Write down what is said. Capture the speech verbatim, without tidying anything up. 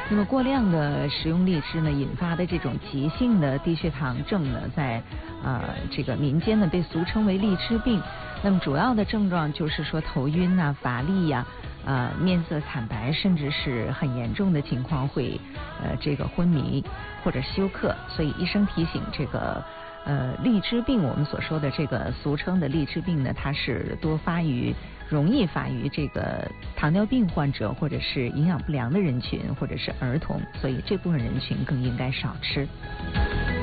那么过量的食用荔枝呢，引发的这种急性的低血糖症呢，在呃这个民间呢被俗称为荔枝病。那么主要的症状就是说头晕啊、乏力呀、啊、呃面色惨白，甚至是很严重的情况会呃这个昏迷或者休克。所以医生提醒这个。呃，荔枝病我们所说的这个俗称的荔枝病呢，它是多发于容易发于这个糖尿病患者或者是营养不良的人群或者是儿童，所以这部分人群更应该少吃。